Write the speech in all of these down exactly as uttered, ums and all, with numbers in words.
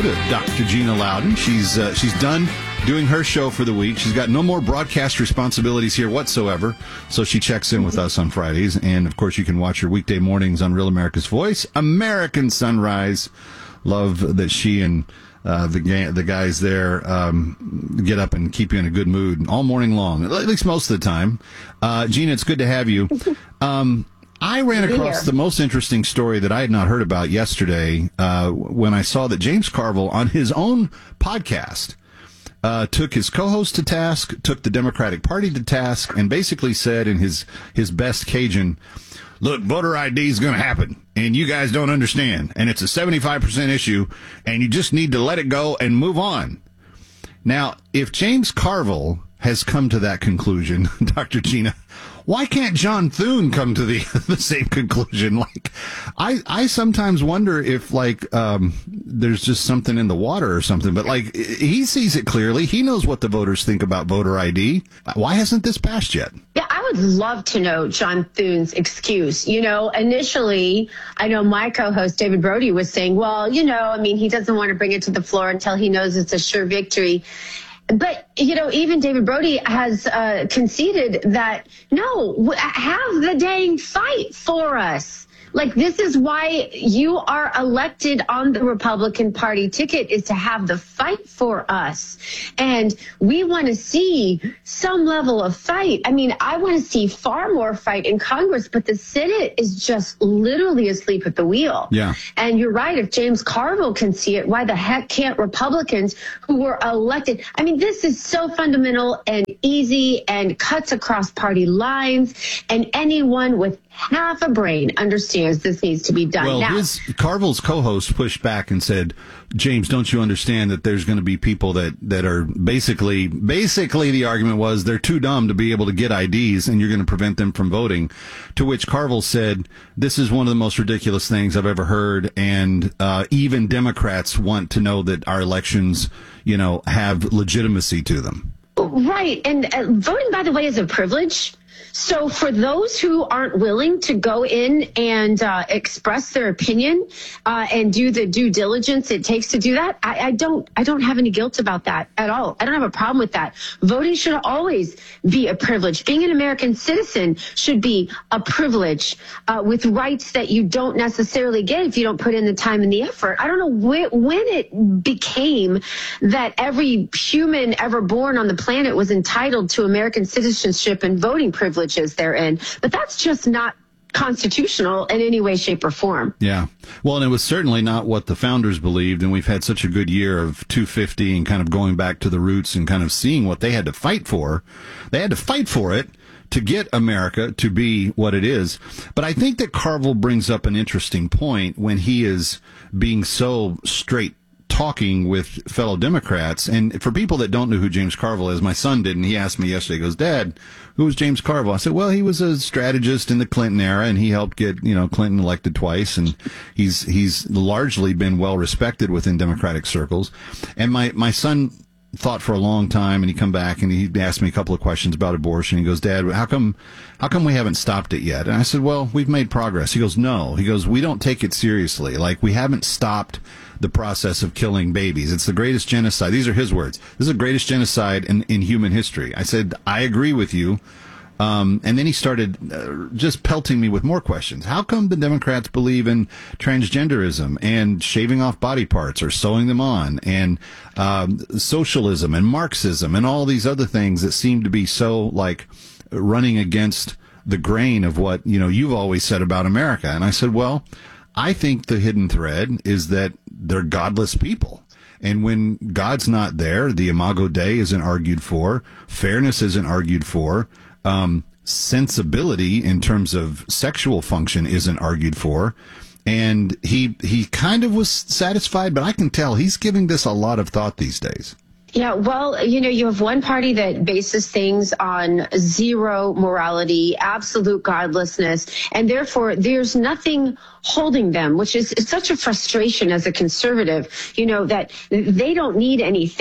to Doctor Gina Loudon. She's uh, she's done doing her show for the week. She's got no more broadcast responsibilities here whatsoever, so she checks in with us on Fridays. And, of course, you can watch her weekday mornings on Real America's Voice, American Sunrise. Love that she and uh, the ga- the guys there um, get up and keep you in a good mood all morning long, at least most of the time. Uh, Gina, it's good to have you. Um I ran across the most interesting story that I had not heard about yesterday uh, when I saw that James Carville, on his own podcast, uh, took his co-host to task, took the Democratic Party to task, and basically said in his, his best Cajun, look, voter I D is going to happen, and you guys don't understand, and it's a seventy-five percent issue, and you just need to let it go and move on. Now, if James Carville has come to that conclusion, Doctor Gina, why can't John Thune come to the the same conclusion? Like, I I sometimes wonder if like um there's just something in the water or something. But like, he sees it clearly. He knows what the voters think about voter I D. Why hasn't this passed yet? Yeah, I would love to know John Thune's excuse. You know, initially, I know my co-host David Brody was saying, well, you know, I mean, he doesn't want to bring it to the floor until he knows it's a sure victory. But, you know, even David Brody has uh, conceded that, no, w- have the dang fight for us. Like, this is why you are elected on the Republican Party ticket, is to have the fight for us. And we want to see some level of fight. I mean, I want to see far more fight in Congress, but the Senate is just literally asleep at the wheel. Yeah. And you're right. If James Carville can see it, why the heck can't Republicans who were elected? I mean, this is so fundamental and easy and cuts across party lines. And anyone with half a brain understands this needs to be done. Well, now, his Carville's co-host pushed back and said, James, don't you understand that there's going to be people that, that are basically, basically the argument was they're too dumb to be able to get I Ds and you're going to prevent them from voting. To which Carville said, this is one of the most ridiculous things I've ever heard. And uh, even Democrats want to know that our elections, you know, have legitimacy to them. Right. And uh, voting, by the way, is a privilege. So for those who aren't willing to go in and uh, express their opinion uh, and do the due diligence it takes to do that, I, I don't I don't have any guilt about that at all. I don't have a problem with that. Voting should always be a privilege. Being an American citizen should be a privilege uh, with rights that you don't necessarily get if you don't put in the time and the effort. I don't know wh- when it became that every human ever born on the planet was entitled to American citizenship and voting privilege. Therein, but that's just not constitutional in any way, shape, or form. Yeah. Well, and it was certainly not what the founders believed, and we've had such a good year of two fifty and kind of going back to the roots and kind of seeing what they had to fight for. They had to fight for it to get America to be what it is. But I think that Carville brings up an interesting point when he is being so straight talking with fellow Democrats. And for people that don't know who James Carville is, my son didn't. He asked me yesterday, he goes, Dad, who was James Carville? I said, well, he was a strategist in the Clinton era, and he helped get, you know, Clinton elected twice, and he's he's largely been well respected within Democratic circles. And my, my son thought for a long time, and he come back and he asked me a couple of questions about abortion. He goes, Dad, how come how come we haven't stopped it yet? And I said, well, we've made progress. He goes, no. He goes, we don't take it seriously. Like, we haven't stopped the process of killing babies. It's the greatest genocide. These are his words. This is the greatest genocide in, in human history. I said, I agree with you. Um, and then he started uh, just pelting me with more questions. How come the Democrats believe in transgenderism and shaving off body parts or sewing them on, and um, socialism and Marxism and all these other things that seem to be so like running against the grain of what, you know, you've always said about America? And I said, well, I think the hidden thread is that they're godless people. And when God's not there, the Imago Dei isn't argued for, fairness isn't argued for, um, sensibility in terms of sexual function isn't argued for. And he he kind of was satisfied, but I can tell he's giving this a lot of thought these days. Yeah, well, you know, you have one party that bases things on zero morality, absolute godlessness, and therefore there's nothing holding them, which is such a frustration as a conservative, you know, that they don't need anything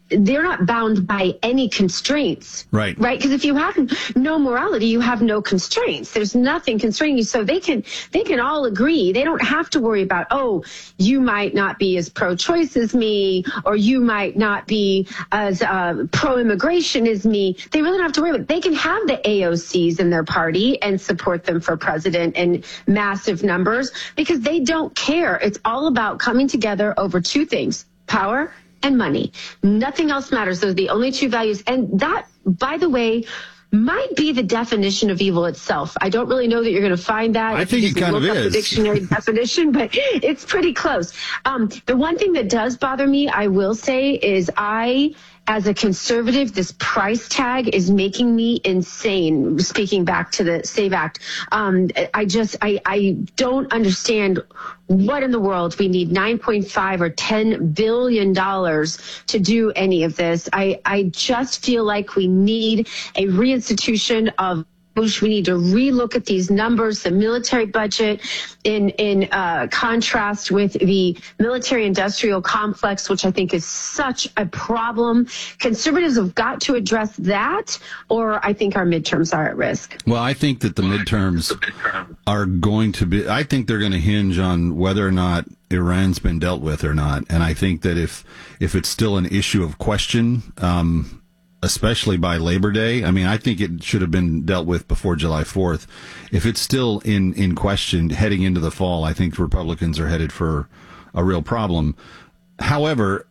they're not bound by any constraints. Right. Right. Because if you have no morality, you have no constraints. There's nothing constraining you. So they can, they can all agree. They don't have to worry about, oh, you might not be as pro-choice as me, or you might not be as uh, pro-immigration as me. They really don't have to worry about it. They can have the A O Cs in their party and support them for president in massive numbers because they don't care. It's all about coming together over two things: power and money. Nothing else matters. Those are the only two values. And that, by the way, might be the definition of evil itself. I don't really know that you're going to find that. I think it kind of is. The dictionary definition, but it's pretty close. Um, the one thing that does bother me, I will say, is I, as a conservative, this price tag is making me insane. Speaking back to the SAVE Act, um, I just, I, I don't understand what in the world we need nine point five or ten billion dollars to do any of this. I, I just feel like we need a reinstitution of we need to relook at these numbers, the military budget, in in uh, contrast with the military-industrial complex, which I think is such a problem. Conservatives have got to address that, or I think our midterms are at risk. Well, I think that the midterms are going to be, I think they're going to hinge on whether or not Iran's been dealt with or not. And I think that if if it's still an issue of question, um, especially by Labor Day. I mean, I think it should have been dealt with before July fourth. If it's still in, in question heading into the fall, I think Republicans are headed for a real problem. However,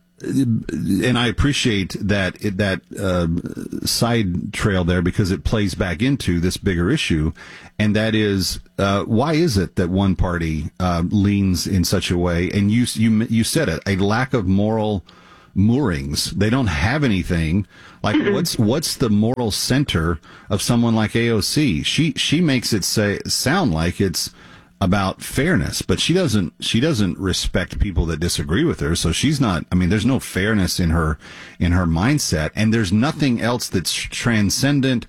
and I appreciate that that uh, side trail there because it plays back into this bigger issue, and that is uh, why is it that one party uh, leans in such a way? And you you you said it, a lack of moral moorings. They don't have anything. Like mm-mm. what's what's the moral center of someone like A O C? She she makes it say sound like it's about fairness, but she doesn't she doesn't respect people that disagree with her. So she's not, I mean, there's no fairness in her in her mindset, and there's nothing else that's transcendent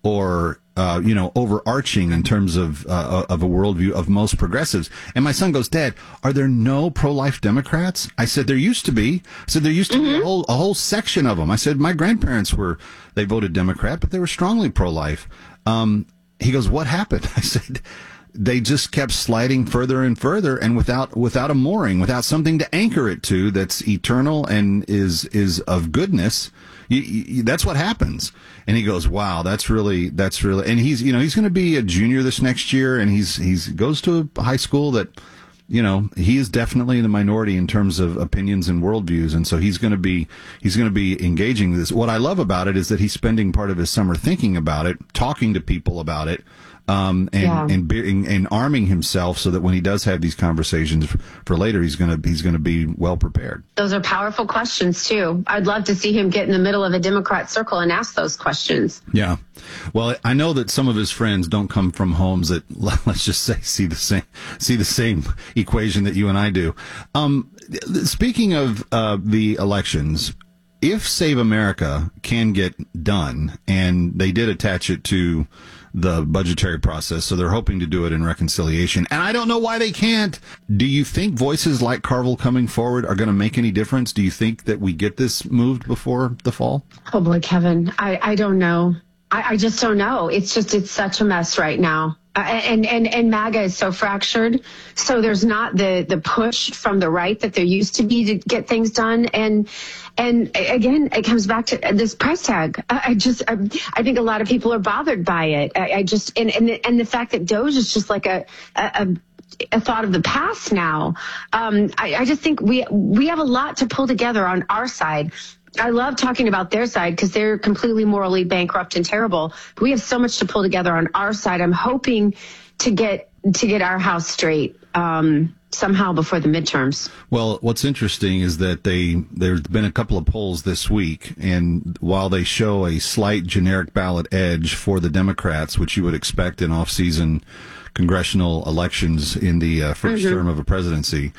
or uh, you know, overarching in terms of uh, of a worldview of most progressives. And my son goes, Dad, are there no pro-life Democrats? I said, there used to be. I said, there used to mm-hmm. be a whole, a whole section of them. I said, my grandparents were, they voted Democrat, but they were strongly pro-life. Um, he goes, what happened? I said, they just kept sliding further and further, and without without a mooring, without something to anchor it to that's eternal and is is of goodness. You, you, that's what happens. And he goes, wow, that's really that's really. And he's you know he's going to be a junior this next year, and he's he's goes to a high school that, you know, he is definitely in the minority in terms of opinions and worldviews, and so he's going to be he's going to be engaging this. What I love about it is that he's spending part of his summer thinking about it, talking to people about it. Um, and, yeah. and, and and arming himself so that when he does have these conversations for later, he's gonna he's gonna be well prepared. Those are powerful questions too. I'd love to see him get in the middle of a Democrat circle and ask those questions. Yeah, well, I know that some of his friends don't come from homes that, let's just say, see the same see the same equation that you and I do. Um, speaking of uh, the elections, if Save America can get done, and they did attach it to the budgetary process, so they're hoping to do it in reconciliation, and I don't know why they can't. Do you think voices like Carville coming forward are going to make any difference? Do you think that we get this moved before the fall? Oh boy, Kevin, I, I don't know. I, I just don't know. It's just, it's such a mess right now. Uh, and, and, and MAGA is so fractured. So there's not the, the push from the right that there used to be to get things done. And, and again, it comes back to this price tag. I, I just, I, I think a lot of people are bothered by it. I, I just, and, and, the, and the fact that Doge is just like a, a, a thought of the past now. Um, I, I just think we, we have a lot to pull together on our side. I love talking about their side because they're completely morally bankrupt and terrible. But we have so much to pull together on our side. I'm hoping to get to get our house straight um, somehow before the midterms. Well, what's interesting is that they there's been a couple of polls this week, and while they show a slight generic ballot edge for the Democrats, which you would expect in off-season congressional elections in the uh, first mm-hmm. term of a presidency,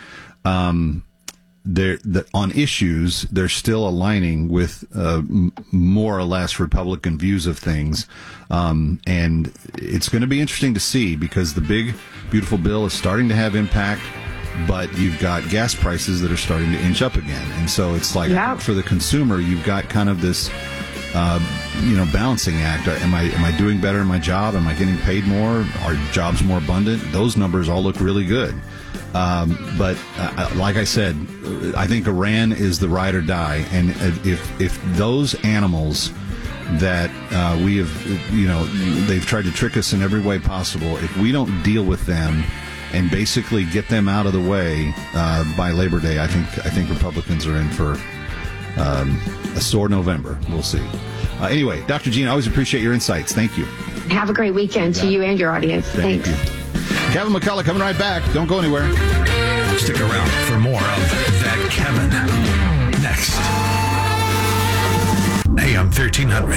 um, They're, the, on issues, they're still aligning with uh, m- more or less Republican views of things. Um, and it's going to be interesting to see because the big, beautiful bill is starting to have impact. but you've got gas prices that are starting to inch up again. And so it's like, yeah. for the consumer, you've got kind of this, uh, you know, balancing act. Am I, am I doing better in my job? Am I getting paid more? Are jobs more abundant? Those numbers all look really good. Um, but uh, like I said, I think Iran is the ride or die. And if, if those animals that uh, we have, you know, they've tried to trick us in every way possible, if we don't deal with them and basically get them out of the way uh, by Labor Day, I think I think Republicans are in for um, a sore November. We'll see. Uh, anyway, Doctor Jean, I always appreciate your insights. Thank you. Have a great weekend to you and your audience. Thank Thanks. you. Kevin McCullough coming right back. Don't go anywhere. Stick around for more of That Kevin next. A M thirteen hundred.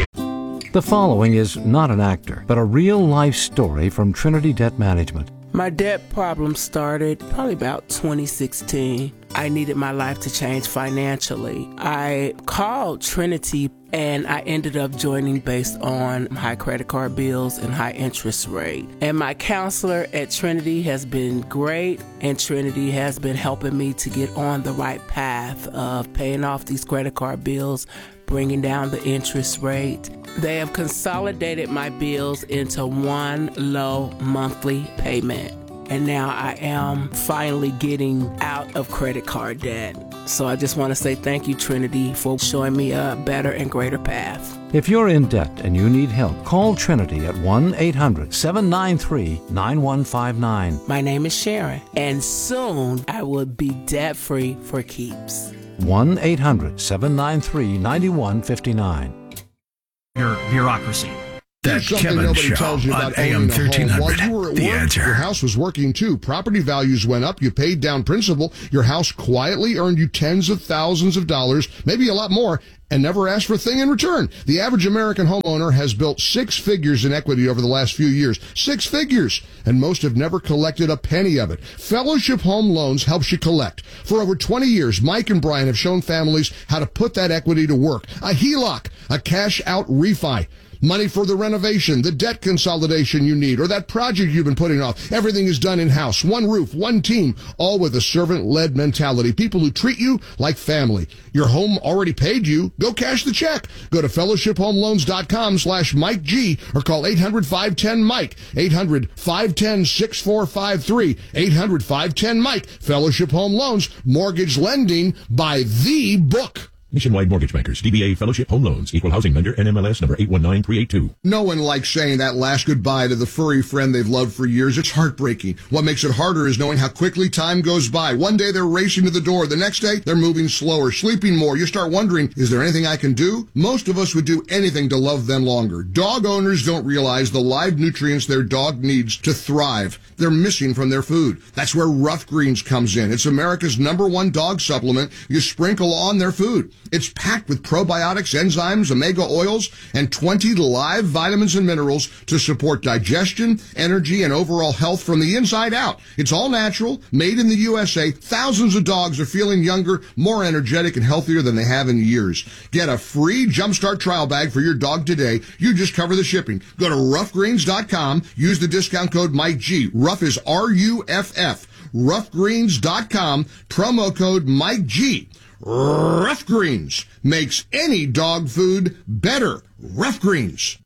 The following is not an actor, but a real-life story from Trinity Debt Management. My debt problem started probably about twenty sixteen. I needed my life to change financially. I called Trinity and I ended up joining based on high credit card bills and high interest rate. And my counselor at Trinity has been great, and Trinity has been helping me to get on the right path of paying off these credit card bills, bringing down the interest rate. They have consolidated my bills into one low monthly payment. And now I am finally getting out of credit card debt. So I just want to say thank you, Trinity, for showing me a better and greater path. If you're in debt and you need help, call Trinity at one eight hundred seven nine three nine one five nine. My name is Sharon, and soon I will be debt-free for keeps. one eight hundred seven nine three nine one five nine. Your bureaucracy. That Kevin nobody Show tells you on about A M owning a thirteen home. hundred. While you were at The work, Answer. your house was working too. Property values went up. You paid down principal. Your house quietly earned you tens of thousands of dollars, maybe a lot more, and never asked for a thing in return. The average American homeowner has built six figures in equity over the last few years. Six figures! And most have never collected a penny of it. Fellowship Home Loans helps you collect. For over twenty years, Mike and Brian have shown families how to put that equity to work. A H E L O C, a cash-out refi. Money for the renovation, the debt consolidation you need, or that project you've been putting off. Everything is done in-house. One roof, one team, all with a servant-led mentality. People who treat you like family. Your home already paid you. Go cash the check. Go to fellowship home loans dot com slash Mike G or call eight hundred five one zero Mike. eight hundred five one zero six four five three. eight hundred five one zero Mike. Fellowship Home Loans. Mortgage lending by the book. Nationwide Mortgage Bankers, D B A Fellowship Home Loans, Equal Housing Lender, N M L S number eight one nine three eight two. No one likes saying that last goodbye to the furry friend they've loved for years. It's heartbreaking. What makes it harder is knowing how quickly time goes by. One day they're racing to the door. The next day they're moving slower, sleeping more. You start wondering, is there anything I can do? Most of us would do anything to love them longer. Dog owners don't realize the live nutrients their dog needs to thrive. They're missing from their food. That's where Rough Greens comes in. It's America's number one dog supplement you sprinkle on their food. It's packed with probiotics, enzymes, omega oils, and twenty live vitamins and minerals to support digestion, energy, and overall health from the inside out. It's all natural, made in the U S A. Thousands of dogs are feeling younger, more energetic, and healthier than they have in years. Get a free Jumpstart trial bag for your dog today. You just cover the shipping. Go to rough greens dot com. Use the discount code Mike G. Rough is R U F F. rough greens dot com. Promo code Mike G. Rough Greens makes any dog food better. Rough Greens.